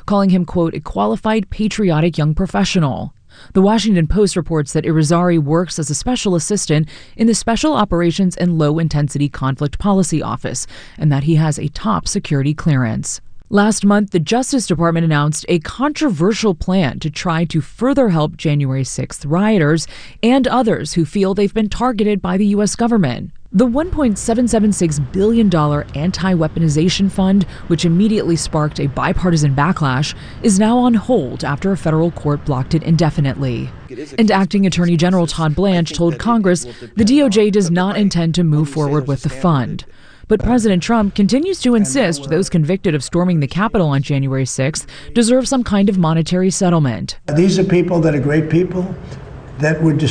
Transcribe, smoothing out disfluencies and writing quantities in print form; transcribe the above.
calling him, quote, a qualified, patriotic young professional. The Washington Post reports that Irizarry works as a special assistant in the Special Operations and Low-Intensity Conflict Policy Office, and that he has a top security clearance. Last month, the Justice Department announced a controversial plan to try to further help January 6th rioters and others who feel they've been targeted by the U.S. government. The $1.776 billion anti-weaponization fund, which immediately sparked a bipartisan backlash, is now on hold after a federal court blocked it indefinitely. And Acting Attorney General Todd Blanche told Congress the DOJ does not intend to move forward with the fund. But President Trump continues to insist those convicted of storming the Capitol on January 6th deserve some kind of monetary settlement. These are people that are great people that were